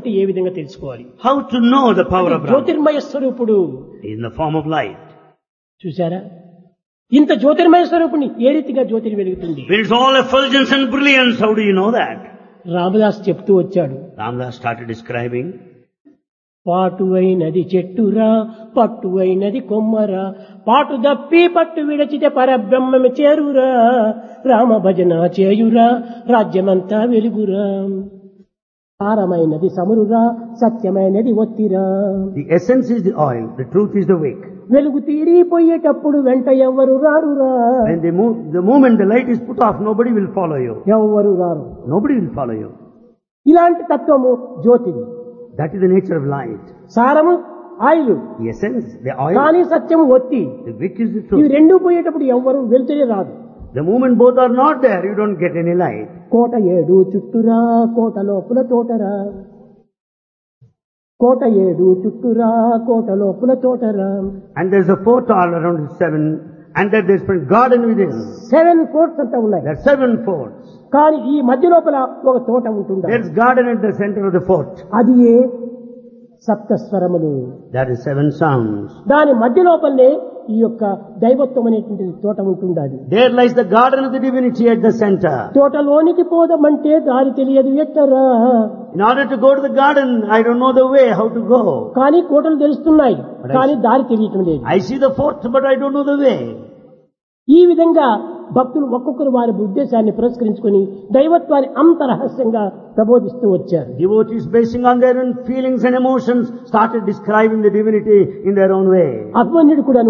అంటే ఏ విధంగా తెలుసుకోవాలి? How to know the power of Brahman? జ్యోతిర్మయ స్వరూపుడు In the form of light. చూసారా? ఇంత జ్యోతిర్మయ స్వరూపుని ఏ రీతిగా జ్యోతిని వెలుగుతుంది? When it's all effulgence and brilliance, how do you know that? Ramdas చెప్తూ వచ్చాడు, Ramdas started describing, పాటు అయినది చెట్టురా, పట్టు అయినది కొమ్మరా, పాటు దప్పి పట్టు విడచితే పరబ్రహ్మము చేరురా, రామ భజన చేయురా, రాజ్యమంతా వెలుగురా. సారమైనది సమురురా, సత్యమైనది ఒత్తిరా. the essence is the oil, the truth is the wick. వెలుగు తీరిపోయేటప్పుడు వెంట ఎవ్వరు రారురా, When the moment the light is put off, nobody will follow you. ఎవ్వరు రారు. Nobody will follow you. ఇలాంటి తత్వము జ్యోతిది. That is the nature of light. సారము oil, The essence, the oil, కానీ సత్యము ఒత్తి. the wick is the ఇవి truth. రెండు పోయేటప్పుడు ఎవ్వరు వెళ్తూనే రాదు. The moment both are not there, you don't get any light. కోట ఏడు చుట్టురా, కోట లోపల తోటరా, కోట ఏడు చుట్టురా, కోట లోపల తోటరా. And there's a fort all around the seven, and that there's a garden within. 7 forts అంతా ఉన్నాయి. There are 7 forts. కానీ ఈ మధ్య లోపల ఒక తోట ఉంటుంది. There's garden at the center of the fort. అది ఏ సప్తస్వరములు. That is 7 sounds. దాని మధ్య లోపలనే ఈ యొక్క దైవత్వం అనేటువంటి తోట ఉంటుంది. అది There lies the garden of the divinity at the center. తోటలోనికి పోదామంటే దారి తెలియదు ఎట్టరా. In order to go to the garden, I don't know the way, how to go. కానీ కోటలు తెలుస్తున్నాయి, కానీ దారి తెలియటం లేదు. I see the fort, but I don't know the way. ఈ విధంగా భక్తులు ఒక్కొక్కరు వారి ఉద్దేశాన్ని పురస్కరించుకుని దైవత్వాన్ని అంత రహస్యంగా ప్రబోధిస్తూ వచ్చారు. Devotees, basing on their own feelings and emotions, started describing the divinity in their own way. అభిమన్యుడు కూడాను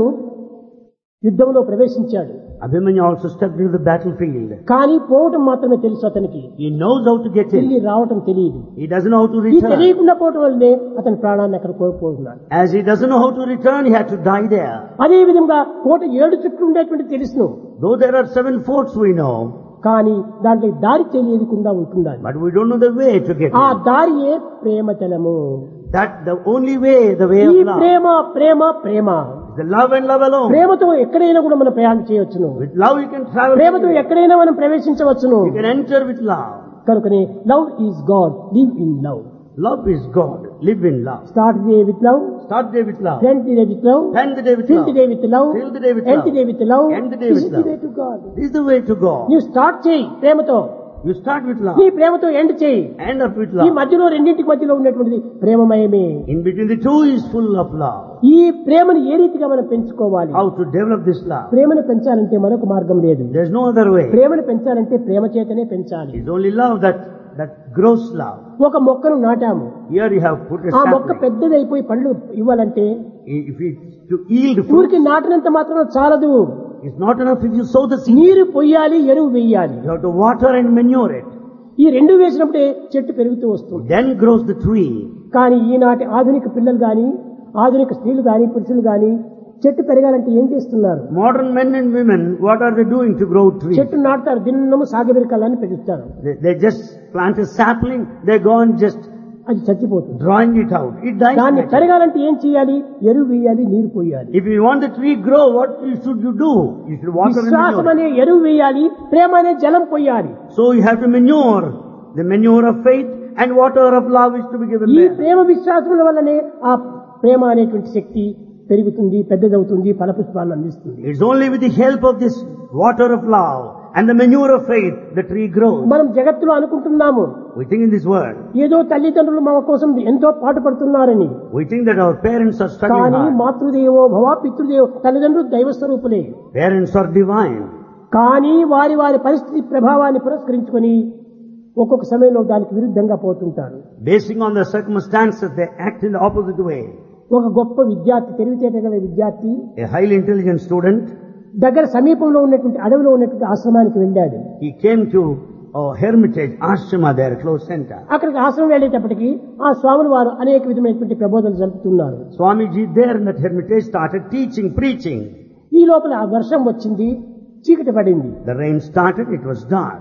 యుద్ధంలో ప్రవేశించాడు. Abhimanyu also stepped into the battlefield. కానీ పోవటం మాత్రమే తెలుసు అతనికి, He knows how to get తిరిగి in. రావటం తెలియదు. He doesn't know how to ఈ return. తెలియకుండా పోవటం వల్లనే అతని ప్రాణాన్ని అక్కడ కోల్పోతున్నాడు. As he doesn't know how to return, he had to die there. అదే విధంగా కోట 7 చుట్టూ ఉండేటువంటి తెలుసును, Though there are 7 forts we know, కానీ దాంట్లో దారి తెలియకుండా ఉంటున్నది. but we don't know the way to get ఆ in. దారియే ప్రేమతలము. That the only way, the way ఈ of love. Prema Prema Prema. The love and love alone. ప్రేమతో ఎక్కడైనా కూడా మనం ప్రయాణం చేయవచ్చును. With love you can travel. ప్రేమతో ఎక్కడైనా మనం ప్రవేశించవచ్చును. You can enter with love. కనుకనే love is God, live in love. Love is God. Live in love. Start day with love, Start the day with love. end the day with love, End the day with fill love. the day with love, Fill the day with end love. the day with love. End the day This with is the love. way to God. This is the way to God. నువ్వు start చేయి ప్రేమతో, You start with love. నీ ప్రేమతో end చేయి. End up with ఈ love. మధ్యలో రెండింటికి మధ్యలో ఉన్నటువంటిది ప్రేమమయమే. In between the two is full of love. ఈ ప్రేమను ఏ రీతిగా మనం పెంచుకోవాలి? How to develop this love? ప్రేమను పెంచాలంటే మరొక మార్గం లేదు. There's no other way. ప్రేమను పెంచాలంటే ప్రేమ చేతనే పెంచాలి. It's only love that grows love. ఒక మొక్కను నాటాము, Here you have put a ఆ మొక్క sapling. పెద్దదైపోయి పండ్లు ఇవ్వాలంటే If it's to yield fruit, ఊరికి నాటినంత మాత్రం చాలదు. it's not enough if you sow the seed. నీరు పొయ్యాలి, ఎరువు వేయాలి. You have to water and manure it. ఈ రెండు వేసినప్పుడే చెట్టు పెరుగుతూ వస్తుంది. Then grows the tree. కానీ ఈనాటి ఆధునిక పిల్లలు గాని, ఆధునిక స్త్రీలు గాని, పురుషులు గాని చెట్టు పెరగాలంటే ఏం చేస్తున్నారు? Modern men and women, what are they doing to grow trees? చెట్టు నాటుతారు, దిన్నము సాగబెరకాలని పెరుగుతారు, They just plant a sapling, they go on just అది చచ్చిపోతుంది. drawing it out. It dies. దాన్ని naturally. పెరగాలంటే ఏం చేయాలి? ఎరువు వేయాలి, నీరు పోయాలి. If you want the tree grow, what should you do? You should water and విశ్వాసం manure. అనే ఎరువు వేయాలి, ప్రేమ అనే జలం పోయాలి. So you have to manure. The manure of faith and water of love is to be given ఈ there. ప్రేమ విశ్వాసముల వల్లనే ఆ ప్రేమ అనేటువంటి శక్తి పెరుగుతుంది, పెద్దదవుతుంది, ఫలపుష్పాలను అందిస్తుంది. It's only with the help of this water of love and the manure of faith the tree grows. మనం జగత్తులో అనుకుంటున్నాము, We think in this world. ఏదో తల్లిదండ్రులు మన కోసం ఎంతో పాటుపడుతున్నారని. We think that our parents are struggling కానీ hard. మాతృదేవో భవ, పితృదేవో, తల్లిదండ్రులు దైవ స్వరూపులే. Parents are divine. కానీ వారి వారి పరిస్థితి ప్రభావాన్ని పురస్కరించుకొని ఒక్కొక్క సమయంలో దానికి విరుద్ధంగా పోతుంటారు. Basing on the circumstances, they act in the opposite way. ఒక గొప్ప విద్యార్థి, తెలివితేట గల విద్యార్థి A highly intelligent student, దగ్గర సమీపంలో ఉన్నటువంటి అడవిలో ఉన్నటువంటి ఆశ్రమానికి వెళ్ళాడు. he came to a hermitage, ashrama there, close center. అక్కడికి ఆశ్రమం వెళ్ళేటప్పటికి ఆ స్వాములు వారు అనేక విధమైనటువంటి ప్రబోధనలు జరుపుతున్నారు. Swamiji there in that hermitage started teaching, preaching. ఈ లోపల ఆ వర్షం వచ్చింది, చీకటి పడింది. The rain started, it was dark.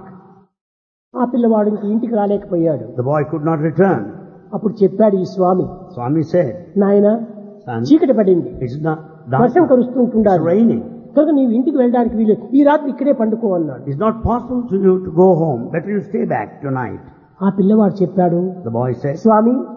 ఆ పిల్లవాడు ఇంటికి రాలేకపోయాడు. The boy could not return. అప్పుడు చెప్పాడు ఈ స్వామి, Swami said, నాయన son, చీకటి పడింది, it's not వర్షం dark, కురుస్తూ it's ఉంటున్నాడు, raining. కనుక నీవు ఇంటికి వెళ్ళడానికి వీలు, ఈ రాత్రి ఇక్కడే పండుకో అన్నాడు. It's not possible to you to go home. Better you stay back tonight. ఆ పిల్లవాడు చెప్పాడు, The boy said, స్వామి